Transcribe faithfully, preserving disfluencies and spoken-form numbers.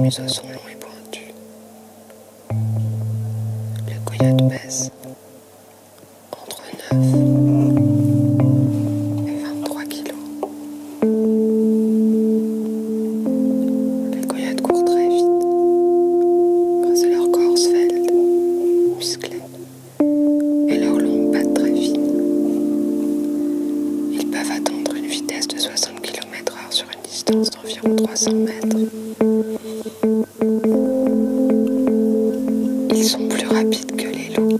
museaux sont longs et pointus. Le coyote pèse entre neuf et vingt-trois kilos. Les coyotes courent très vite grâce à leur corps svelte, musclé et leurs longues pattes très fines. Ils peuvent atteindre une vitesse de soixante kilomètres heure sur une distance d'environ trois cents mètres.